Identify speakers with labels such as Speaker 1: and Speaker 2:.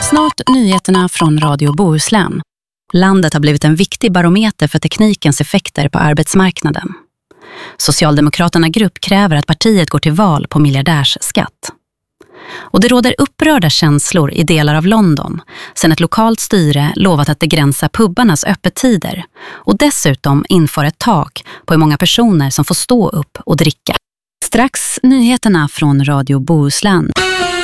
Speaker 1: Snart nyheterna från Radio Bohuslän. Landet har blivit en viktig barometer för teknikens effekter på arbetsmarknaden. Socialdemokraterna grupp kräver att partiet går till val på miljardärsskatt. Och det råder upprörda känslor i delar av London sedan ett lokalt styre lovat att begränsa pubbarnas öppettider och dessutom införa ett tak på hur många personer som får stå upp och dricka. Strax nyheterna från Radio Bohuslän.